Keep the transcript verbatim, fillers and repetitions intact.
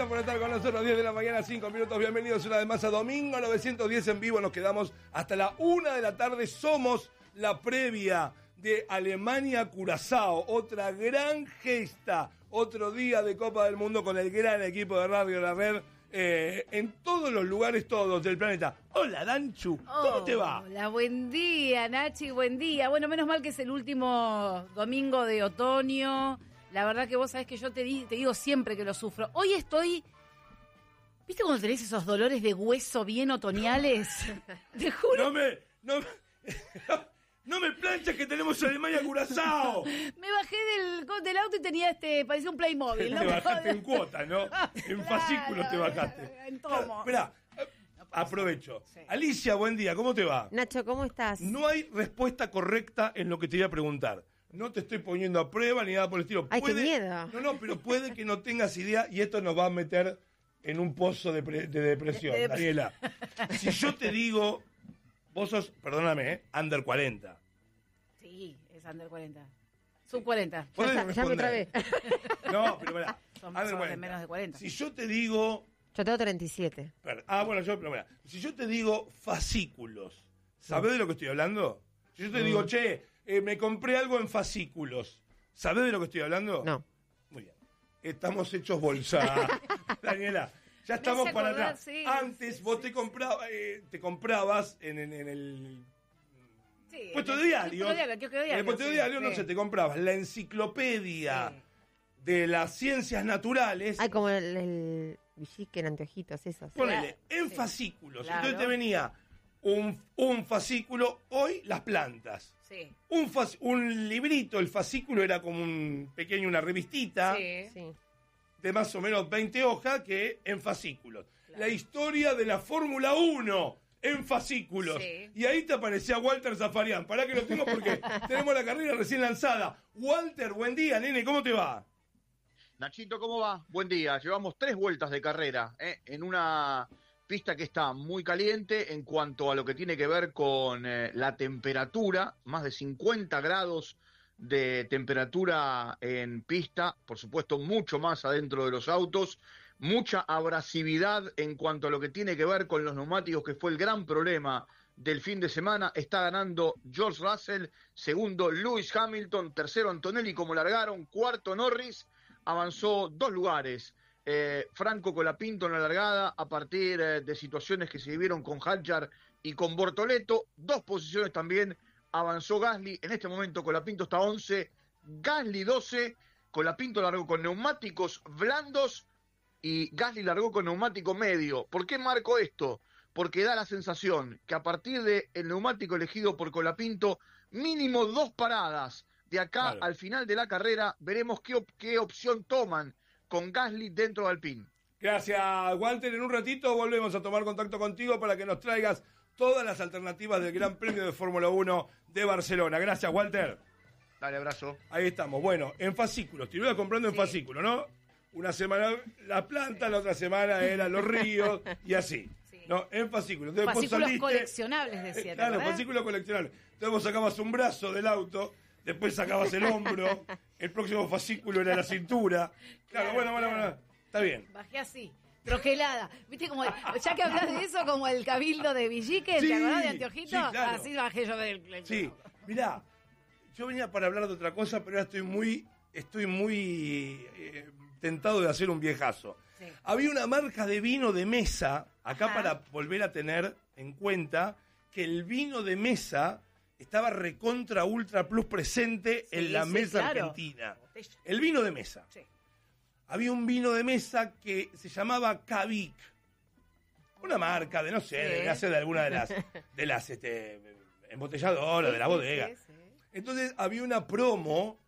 Gracias por estar con nosotros. diez de la mañana, cinco minutos. Bienvenidos una vez más a Domingo novecientos diez en vivo. Nos quedamos hasta la una de la tarde. Somos la previa de Alemania-Curazao. Otra gran gesta. Otro día de Copa del Mundo con el gran equipo de Radio La Red. Eh, en todos los lugares, todos del planeta. Hola, Danchu, ¿cómo oh, te va? Hola, buen día, Nachi, buen día. Bueno, menos mal que es el último domingo de otoño. La verdad que vos sabés que yo te, di, te digo siempre que lo sufro. Hoy estoy... ¿Viste cuando tenés esos dolores de hueso bien otoñales? Te juro. No me... No me... No me planches que tenemos Alemania-Curazao. Me bajé del, del auto y tenía este, parecía un Playmobil. ¿no? Te bajaste en cuota, ¿no? En fascículos te bajaste. En tomo. Esperá, no aprovecho. Sí. Alicia, buen día, ¿cómo te va? Nacho, ¿cómo estás? No hay respuesta correcta en lo que te voy a preguntar. No te estoy poniendo a prueba ni nada por el estilo. Ay, puede, qué miedo. No, no, pero puede que no tengas idea y esto nos va a meter en un pozo de, pre, de depresión, de, de... Daniela. Si yo te digo... Vos sos, perdóname, ¿eh? Under cuarenta. Sí, es under cuarenta. Sub cuarenta. Ya, ya me trabé. No, pero mira. Son, son de menos de cuarenta. Si yo te digo... Yo tengo treinta y siete. Ah, bueno, yo, pero mira. Si yo te digo fascículos, ¿sabés sí. de lo que estoy hablando? Si yo te mm. digo, che, eh, me compré algo en fascículos, ¿sabés de lo que estoy hablando? No. Muy bien. Estamos hechos bolsa. Daniela. Ya estamos para acordar, atrás. Sí, Antes sí, vos sí, te, compraba, eh, te comprabas en, en, en el sí, puesto de diario. En el puesto de diario, sí, no sé, te comprabas la enciclopedia sí. de las ciencias naturales. Ay, como el, el Villiquen, anteojitos, esos. Ponele, en sí. fascículos. Claro. Entonces te venía un, un fascículo, hoy las plantas. Sí. Un, fas, un librito, el fascículo era como un pequeño, una revistita. Sí. sí. De más o menos veinte hojas que en fascículos. Claro. La historia de la Fórmula uno en fascículos. Sí. Y ahí te aparecía Walter Zafarian. Pará que lo tengo porque tenemos la carrera recién lanzada. Walter, buen día, nene, ¿cómo te va? Nachito, ¿cómo va? Buen día. Llevamos tres vueltas de carrera, ¿eh? En una pista que está muy caliente en cuanto a lo que tiene que ver con eh, la temperatura, más de cincuenta grados de temperatura en pista, por supuesto mucho más adentro de los autos, mucha abrasividad en cuanto a lo que tiene que ver con los neumáticos, que fue el gran problema del fin de semana. Está ganando George Russell, segundo Lewis Hamilton, tercero Antonelli como largaron, cuarto Norris, avanzó dos lugares. Eh, Franco Colapinto en la largada a partir eh, de situaciones que se vivieron con Hadjar y con Bortoleto, dos posiciones también avanzó Gasly. En este momento Colapinto está once, Gasly doce, Colapinto largó con neumáticos blandos y Gasly largó con neumático medio. ¿Por qué marco esto? Porque da la sensación que a partir del neumático elegido por Colapinto, mínimo dos paradas de acá claro. al final de la carrera, veremos qué, op- qué opción toman con Gasly dentro de Alpine. Gracias, Walter. En un ratito volvemos a tomar contacto contigo para que nos traigas todas las alternativas del Gran Premio de Fórmula uno de Barcelona. Gracias, Walter. Dale, abrazo. Ahí estamos. Bueno, en fascículos. Te ibas comprando en sí. fascículos, ¿no? Una semana la planta, la otra semana eran los ríos y así. Sí. ¿No? En fascículos. Entonces, fascículos saliste, coleccionables, decía. Eh, claro, ¿verdad? fascículos coleccionables. Entonces vos sacabas un brazo del auto, después sacabas el hombro, el próximo fascículo era la cintura. Claro, claro bueno, bueno, bueno. Está bien. Bajé así. Troquelada, viste como el, ya que hablas de eso, como el cabildo de Villiquen, sí, ¿te acordás de Anteojitos? Sí, claro. Así bajé yo del. Sí, mirá, yo venía para hablar de otra cosa, pero ahora estoy muy, estoy muy eh, tentado de hacer un viejazo. Sí. Había una marca de vino de mesa, acá Ajá. para volver a tener en cuenta que el vino de mesa estaba recontra ultra plus presente sí, en la sí, mesa claro. argentina. El vino de mesa. Sí. Había un vino de mesa que se llamaba Cavic. Una marca de, no sé, sí. de, no sé, de alguna de las, de las este, embotelladoras, sí, de la bodega. Sí, sí. Entonces había una promo